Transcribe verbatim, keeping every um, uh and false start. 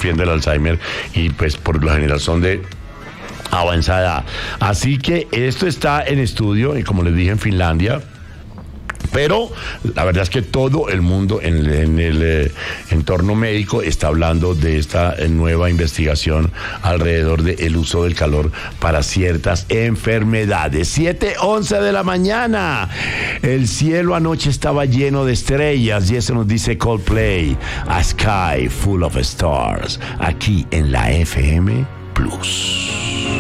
sufriendo del Alzheimer y pues por lo general son de avanzada. Así que esto está en estudio y como les dije en Finlandia. Pero la verdad es que todo el mundo en, en el eh, entorno médico está hablando de esta eh, nueva investigación alrededor del uso del calor para ciertas enfermedades. siete once de la mañana. El cielo anoche estaba lleno de estrellas y eso nos dice Coldplay. A sky full of stars. Aquí en la F M Plus.